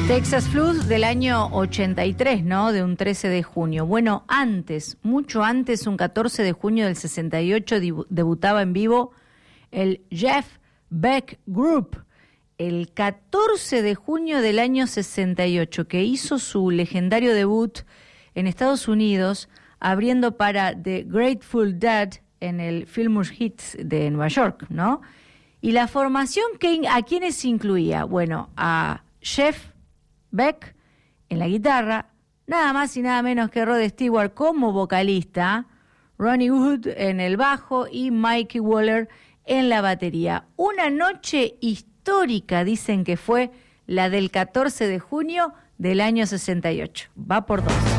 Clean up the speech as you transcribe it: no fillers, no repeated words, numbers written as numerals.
Texas Flood del año 83, ¿no? De un 13 de junio. Bueno, antes, mucho antes, un 14 de junio del 68, debutaba en vivo el Jeff Beck Group. El 14 de junio del año 68, que hizo su legendario debut en Estados Unidos, abriendo para The Grateful Dead en el Fillmore Hits de Nueva York, ¿no? Y la formación, ¿a quiénes incluía? Bueno, a Jeff Beck en la guitarra, nada más y nada menos que Rod Stewart como vocalista, Ronnie Wood en el bajo y Mikey Waller en la batería. Una noche histórica, dicen que fue la del 14 de junio del año 68. Va por dos.